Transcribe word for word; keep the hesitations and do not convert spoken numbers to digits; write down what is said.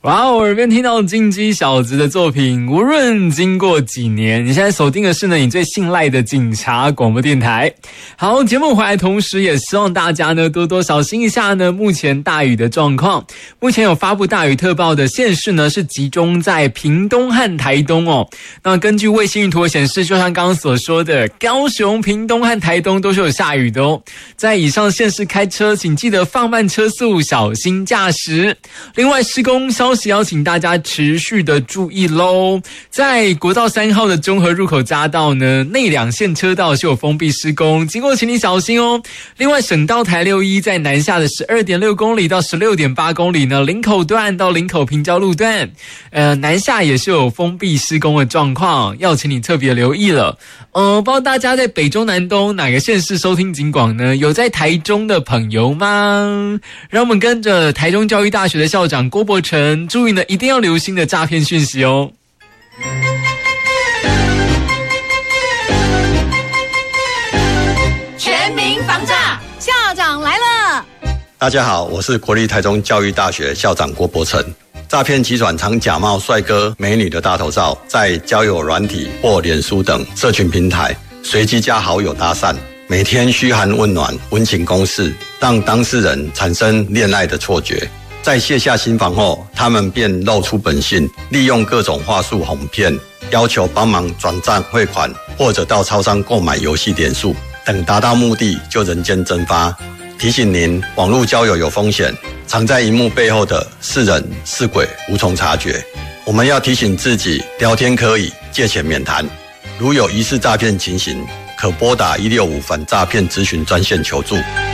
哇，我耳边听到金鸡小子的作品，无论经过几年，你现在锁定的是呢你最信赖的警察广播电台。好，节目回来同时也希望大家呢多多小心一下呢目前大雨的状况。目前有发布大雨特报的县市呢是集中在屏东和台东哦。那根据卫星云图显示，就像刚刚所说的，高雄、屏东和台东都是有下雨的哦。在以上县市开车请记得放慢车速，小心驾驶。另外施工消息邀请大家持续的注意咯。在国道三号的中和入口匝道呢，内两线车道是有封闭施工，经过请你小心哦。另外省道台六一在南下的 十二点六公里到 十六点八公里呢，林口段到林口平交路段呃，南下也是有封闭施工的状况，要请你特别留意了。呃，不知道大家在北中南东哪个县市收听警广呢？有在台中的朋友吗？让我们跟着台中教育大学的校长郭伯成，注意呢一定要留心的诈骗讯息哦。 全民防诈，校长来了。 大家好，我是国立台中教育大学校长郭伯成。诈骗集团常假冒帅哥美女的大头照，在交友软体或脸书等社群平台随机加好友搭讪，每天嘘寒问暖，温情攻势，让当事人产生恋爱的错觉。在卸下心防后，他们便露出本性，利用各种话术哄骗，要求帮忙转账汇款，或者到超商购买游戏点数，等达到目的就人间蒸发。提醒您，网络交友有风险，藏在荧幕背后的是人是鬼，无从察觉。我们要提醒自己，聊天可以，借钱免谈。如有疑似诈骗情形，可拨打一六五反诈骗咨询专线求助。